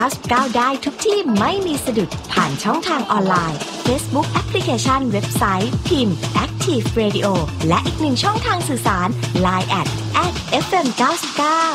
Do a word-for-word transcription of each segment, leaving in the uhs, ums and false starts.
ก้าวได้ทุกที่ไม่มีสะดุดผ่านช่องทางออนไลน์ Facebook แอปพลิเคชันเว็บไซต์พิมพ์ Active Radio และอีกหนึ่งช่องทางสื่อสาร ไลน์ แอท แอท เอฟ เอ็ม เก้าสิบเก้า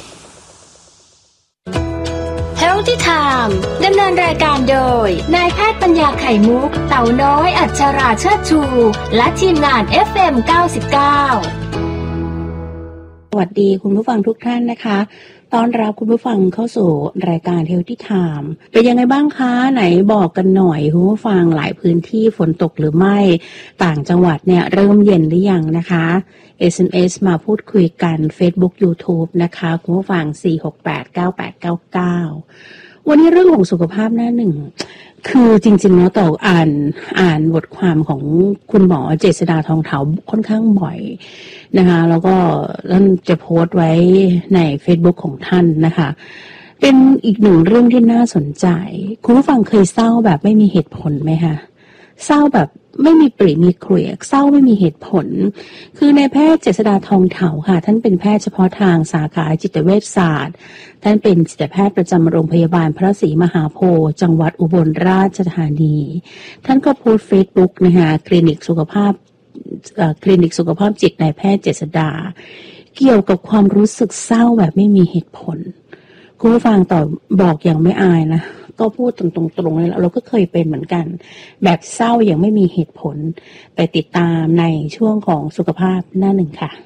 Healthy Time ดำเนินรายการโดยนายแพทย์ปัญญาไข่มุกเต่าน้อยอัชราเชิดชูและทีมงาน เอฟ เอ็ม เก้าสิบเก้าสวัสดีคุณผู้ฟังทุกท่านนะคะต้อนรับคุณผู้ฟังเข้าสู่รายการ Healthy Time เป็นยังไงบ้างคะไหนบอกกันหน่อยคุณผู้ฟังหลายพื้นที่ฝนตกหรือไม่ต่างจังหวัดเนี่ยเริ่มเย็นหรือยังนะคะ เอส เอ็ม เอส มาพูดคุยกัน Facebook YouTube นะคะคุณผู้ฟังสี่ หก แปด เก้า แปด เก้า เก้าวันนี้เรื่องของสุขภาพหน้าหนึ่งคือจริงๆแล้วต่ออ่านอ่านบทความของคุณหมอเจษฎาทองเถาค่อนข้างบ่อยนะคะแล้วก็ท่านจะโพสต์ไว้ใน Facebook ของท่านนะคะเป็นอีกหนึ่งเรื่องที่น่าสนใจคุณผู้ฟังเคยเศร้าแบบไม่มีเหตุผลไหมคะเศร้าแบบไม่มีปริมีเกลียกเศร้าไม่มีเหตุผลคือในแพทย์เจษฎาทองเถาค่ะท่านเป็นแพทย์เฉพาะทางสาขาจิตเวชศาสตร์ท่านเป็นจิตแพทย์ประจำโรงพยาบาลพระศรีมหาโพธิ์จังหวัดอุบลราชธานีท่านก็โพสต์เฟซบุ๊กนะคะคลินิกสุขภาพคลินิกสุขภาพจิตนายแพทย์เจษฎาเกี่ยวกับความรู้สึกเศร้าแบบไม่มีเหตุผลคุณผู้ฟังต่อบอกอย่างไม่อายนะก็พูดตรงๆเลยเราก็เคยเป็นเหมือนกันแบบเศร้าอย่างไม่มีเหตุผลไปติดตามในช่วงของสุขภาพหน้าหนึ่งค่ะ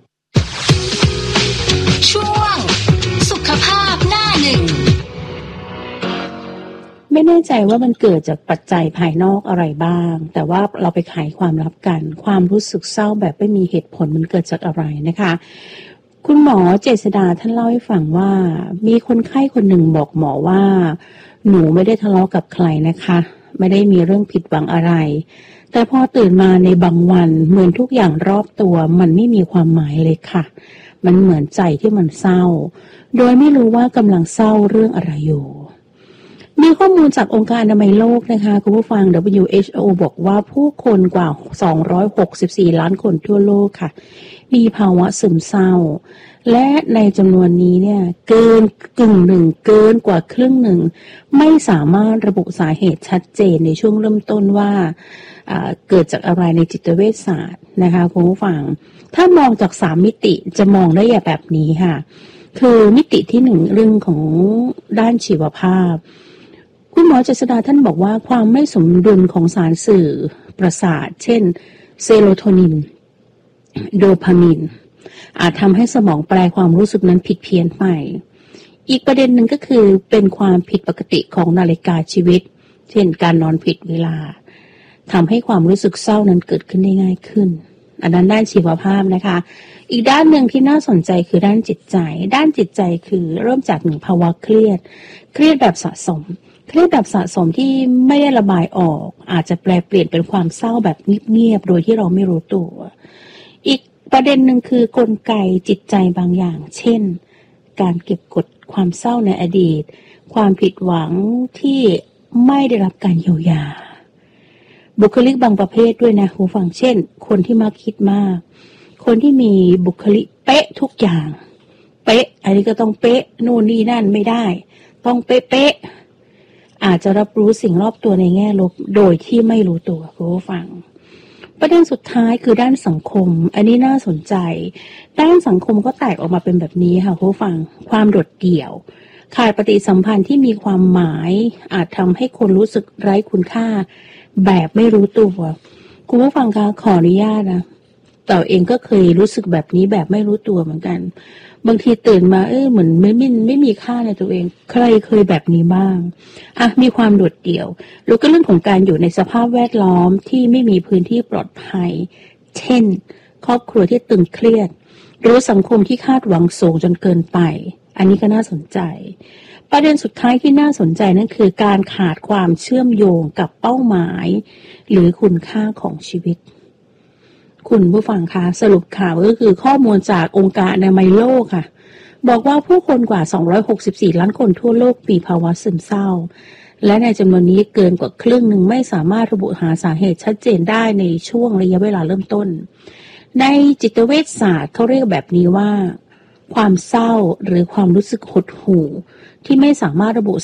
ช่วงสุขภาพหน้าหนึ่งไม่แน่ใจว่ามันเกิดจากปัจจัยภายนอกอะไรบ้างแต่ว่าเราไปไขความลับกันความรู้สึกเศร้าแบบไม่มีเหตุผลมันเกิดจากอะไรนะคะคุณหมอเจษฎาท่านเล่าให้ฟังว่ามีคนไข้คนหนึ่งบอกหมอว่าหนูไม่ได้ทะเลาะกับใครนะคะไม่ได้มีเรื่องผิดหวังอะไรแต่พอตื่นมาในบางวันเหมือนทุกอย่างรอบตัวมันไม่มีความหมายเลยค่ะมันเหมือนใจที่มันเศร้าโดยไม่รู้ว่ากำลังเศร้าเรื่องอะไรอยู่มีข้อมูลจากองค์การอนามัยโลกนะคะคุณผู้ฟัง ดับเบิลยู เอช โอ บอกว่าผู้คนกว่าสองร้อยหกสิบสี่ล้านคนทั่วโลกค่ะมีภาวะซึมเศร้าและในจำนวนนี้เนี่ยเกินกึ่งหนึ่งเกินกว่าครึ่งหนึ่งไม่สามารถระบุสาเหตุชัดเจนในช่วงเริ่มต้นว่าเกิดจากอะไรในจิตเวชศาสตร์นะคะคุณผู้ฟังถ้ามองจากสามมิติจะมองได้แบบนี้ค่ะคือมิติที่หนึ่งเรื่องของด้านชีวภาพคุณหมอเจษฎาท่านบอกว่าความไม่สมดุลของสารสื่อประสาทเช่นเซโรโทนินโดพามีนอาจทำให้สมองแปลความรู้สึกนั้นผิดเพี้ยนไปอีกประเด็นหนึ่งก็คือเป็นความผิดปกติของนาฬิกาชีวิตเช่นการนอนผิดเวลาทำให้ความรู้สึกเศร้านั้นเกิดขึ้นได้ง่ายขึ้นอันนั้นด้านชีวภาพนะคะอีกด้านหนึ่งที่น่าสนใจคือด้านจิตใจด้านจิตใจคือเริ่มจากหนึ่งภาวะเครียดเครียดแบบสะสมเครียดแบบสะสมที่ไม่ได้ระบายออกอาจจะแปลเปลี่ยนเป็นความเศร้าแบบเงียบๆโดยที่เราไม่รู้ตัวอีกประเด็นหนึ่งคือกลไกจิตใจบางอย่างเช่นการเก็บกดความเศร้าในอดีตความผิดหวังที่ไม่ได้รับการเยียวยาบุคลิกบางประเภทด้วยนะคุณฟังเช่นคนที่มักคิดมากคนที่มีบุคลิกเป๊ะทุกอย่างเป๊ะอันนี้ก็ต้องเป๊ะนู่นนี่นั่นไม่ได้ต้องเป๊ะเป๊ะอาจจะรับรู้สิ่งรอบตัวในแง่ลบโดยที่ไม่รู้ตัวคุณผู้ฟังประเด็นสุดท้ายคือด้านสังคมอันนี้น่าสนใจด้านสังคมก็แตกออกมาเป็นแบบนี้ค่ะคุณผู้ฟังความโดดเดี่ยวขาดปฏิสัมพันธ์ที่มีความหมายอาจทำให้คนรู้สึกไร้คุณค่าแบบไม่รู้ตัวคุณผู้ฟังคะขออนุญาตนะแต่เองก็เคยรู้สึกแบบนี้แบบไม่รู้ตัวเหมือนกันบางทีตื่นมาเออเหมือนไม่ไม่ไม่มีค่าในตัวเองใครเคยแบบนี้บ้างอ่ะมีความโดดเดี่ยวแล้วก็เรื่องของการอยู่ในสภาพแวดล้อมที่ไม่มีพื้นที่ปลอดภัยเช่นครอบครัวที่ตึงเครียดหรือสังคมที่คาดหวังสูงจนเกินไปอันนี้ก็น่าสนใจประเด็นสุดท้ายที่น่าสนใจนั่นคือการขาดความเชื่อมโยงกับเป้าหมายหรือคุณค่าของชีวิตคุณผู้ฟังคะสรุปข่าวก็คือข้อมูลจากองค์การอนามัยโลกค่ะบอกว่าผู้คนกว่าสองร้อยหกสิบสี่ล้านคนทั่วโลกมีภาวะซึมเศร้าและในจำนวนนี้เกินกว่าครึ่งหนึ่งไม่สามารถระบุหาสาเหตุชัดเจนได้ในช่วงระยะเวลาเริ่มต้นในจิตเวชศาสตร์เขาเรียกแบบนี้ว่าความเศร้าหรือความรู้สึกหดหู่ที่ไม่สามารถระบุ